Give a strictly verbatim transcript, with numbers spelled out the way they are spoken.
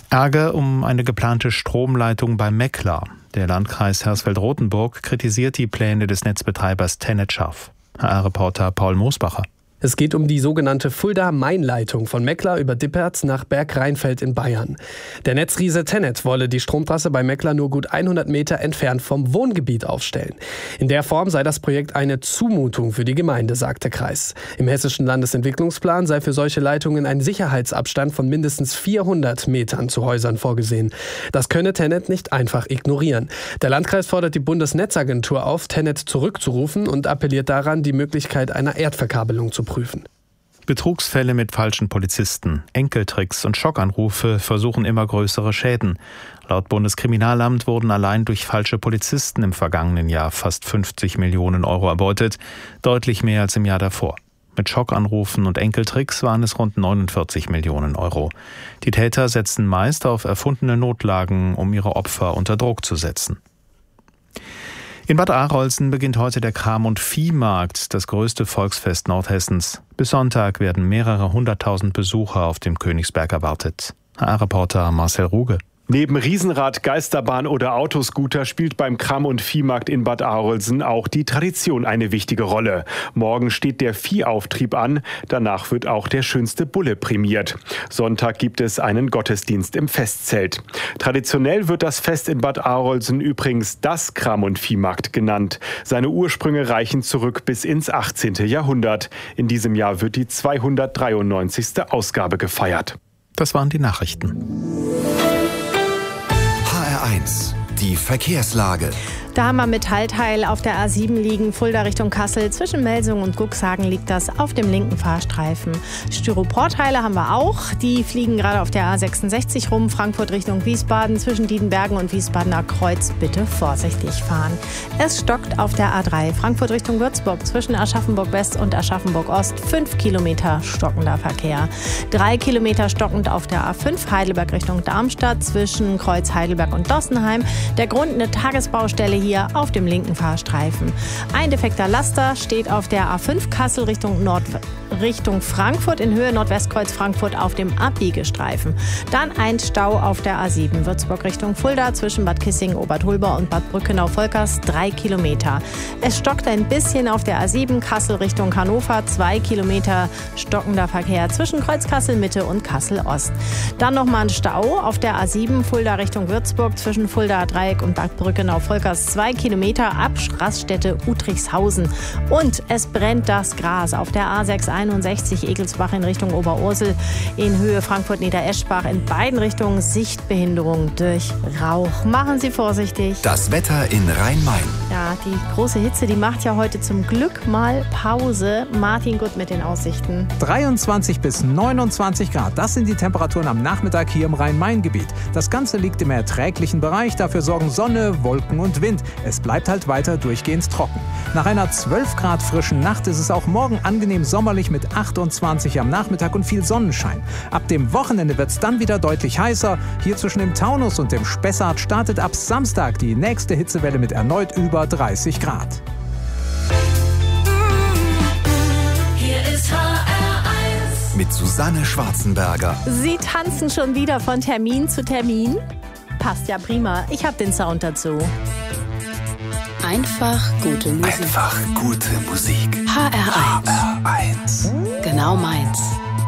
Ärger um eine geplante Stromleitung bei Meckler. Der Landkreis Hersfeld-Rotenburg kritisiert die Pläne des Netzbetreibers TenneT scharf. H R-Reporter Paul Moosbacher. Es geht um die sogenannte Fulda-Main-Leitung von Meckler über Dippert nach Bergrheinfeld in Bayern. Der Netzriese TenneT wolle die Stromtrasse bei Meckler nur gut hundert Meter entfernt vom Wohngebiet aufstellen. In der Form sei das Projekt eine Zumutung für die Gemeinde, sagt der Kreis. Im hessischen Landesentwicklungsplan sei für solche Leitungen ein Sicherheitsabstand von mindestens vierhundert Metern zu Häusern vorgesehen. Das könne TenneT nicht einfach ignorieren. Der Landkreis fordert die Bundesnetzagentur auf, TenneT zurückzurufen und appelliert daran, die Möglichkeit einer Erdverkabelung zu prüfen. Betrugsfälle mit falschen Polizisten, Enkeltricks und Schockanrufe versuchen immer größere Schäden. Laut Bundeskriminalamt wurden allein durch falsche Polizisten im vergangenen Jahr fast fünfzig Millionen Euro erbeutet, deutlich mehr als im Jahr davor. Mit Schockanrufen und Enkeltricks waren es rund neunundvierzig Millionen Euro. Die Täter setzen meist auf erfundene Notlagen, um ihre Opfer unter Druck zu setzen. In Bad Arolsen beginnt heute der Kram- und Viehmarkt, das größte Volksfest Nordhessens. Bis Sonntag werden mehrere hunderttausend Besucher auf dem Königsberg erwartet. H R-Reporter Marcel Ruge. Neben Riesenrad, Geisterbahn oder Autoscooter spielt beim Kram- und Viehmarkt in Bad Arolsen auch die Tradition eine wichtige Rolle. Morgen steht der Viehauftrieb an, danach wird auch der schönste Bulle prämiert. Sonntag gibt es einen Gottesdienst im Festzelt. Traditionell wird das Fest in Bad Arolsen übrigens das Kram- und Viehmarkt genannt. Seine Ursprünge reichen zurück bis ins achtzehnten Jahrhundert. In diesem Jahr wird die zweihundertdreiundneunzigste Ausgabe gefeiert. Das waren die Nachrichten. eins. Die Verkehrslage. Da haben wir Metallteil auf der A sieben liegen, Fulda Richtung Kassel. Zwischen Melsungen und Guxhagen liegt das auf dem linken Fahrstreifen. Styroporteile haben wir auch. Die fliegen gerade auf der A sechsundsechzig rum, Frankfurt Richtung Wiesbaden. Zwischen Diedenbergen und Wiesbadener Kreuz bitte vorsichtig fahren. Es stockt auf der A drei, Frankfurt Richtung Würzburg. Zwischen Aschaffenburg West und Aschaffenburg Ost fünf Kilometer stockender Verkehr. Drei Kilometer stockend auf der A fünf, Heidelberg Richtung Darmstadt. Zwischen Kreuz Heidelberg und Dossenheim. Der Grund eine Tagesbaustelle hier auf dem linken Fahrstreifen. Ein defekter Laster steht auf der A fünf Kassel Richtung Nord Richtung Frankfurt in Höhe Nordwestkreuz Frankfurt auf dem Abbiegestreifen. Dann ein Stau auf der A sieben Würzburg Richtung Fulda zwischen Bad Kissingen, Obertholber und Bad Brückenau-Volkers drei Kilometer. Es stockt ein bisschen auf der A sieben Kassel Richtung Hannover, zwei Kilometer stockender Verkehr zwischen Kreuz Kassel Mitte und Kassel Ost. Dann nochmal ein Stau auf der A sieben Fulda Richtung Würzburg zwischen Fulda Dreieck und Bad Brückenau-Volkers zwei Kilometer ab Raststätte Utrichshausen. Und es brennt das Gras auf der A sechshunderteinundsechzig Egelsbach in Richtung Oberursel in Höhe Frankfurt-Nieder-Eschbach. In beiden Richtungen Sichtbehinderung durch Rauch. Machen Sie vorsichtig. Das Wetter in Rhein-Main. Ja, die große Hitze, die macht ja heute zum Glück mal Pause. Martin Gutt mit den Aussichten. dreiundzwanzig bis neunundzwanzig Grad, das sind die Temperaturen am Nachmittag hier im Rhein-Main-Gebiet. Das Ganze liegt im erträglichen Bereich, dafür sorgen Sonne, Wolken und Wind. Es bleibt halt weiter durchgehend trocken. Nach einer zwölf Grad frischen Nacht ist es auch morgen angenehm sommerlich mit achtundzwanzig am Nachmittag und viel Sonnenschein. Ab dem Wochenende wird es dann wieder deutlich heißer. Hier zwischen dem Taunus und dem Spessart startet ab Samstag die nächste Hitzewelle mit erneut über dreißig Grad. Hier ist H R eins mit Susanne Schwarzenberger. Sie tanzen schon wieder von Termin zu Termin? Passt ja prima. Ich habe den Sound dazu. Einfach gute Musik. Einfach gute Musik. H R eins. H R eins. Genau meins.